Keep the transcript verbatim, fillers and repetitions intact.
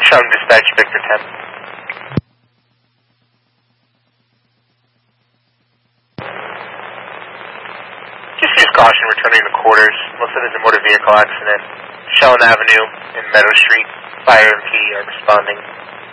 Sharm Dispatch, Victor ten. Just use caution returning to quarters. Looks like there's a motor vehicle accident. Shellen Avenue and Meadow Street. Fire and P are responding.